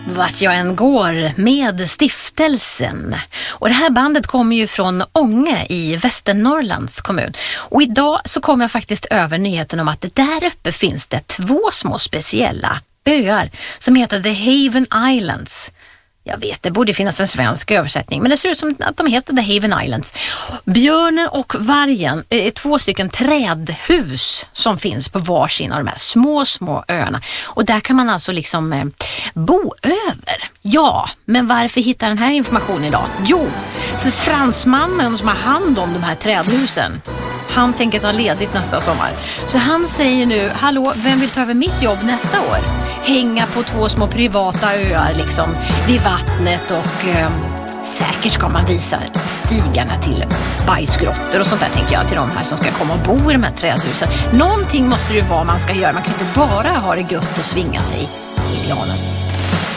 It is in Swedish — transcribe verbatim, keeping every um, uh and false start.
Vart jag än går med stiftelsen. Och det här bandet kommer ju från Ånge i Västernorrlands kommun. Och idag så kommer jag faktiskt över nyheten om att det där uppe finns det två små speciella öar som heter The Haven Islands. Jag vet, det borde finnas en svensk översättning, men det ser ut som att de heter The Haven Islands. Björnen och vargen är två stycken trädhus som finns på varsin av de här små, små öarna. Och där kan man alltså liksom eh, bo över. Ja, men varför hittar den här informationen idag? Jo, för fransmannen som har hand om de här trädhusen, han tänker ta ledigt nästa sommar. Så han säger nu, hallå, vem vill ta över mitt jobb nästa år? Hänga på två små privata öar liksom vid vattnet och eh, säkert ska man visa stigarna till bajsgrottor och sånt där, tänker jag, till de här som ska komma och bo i de här trädhusen. Någonting måste det ju vara man ska göra. Man kan inte bara ha det gött och svinga sig i planen.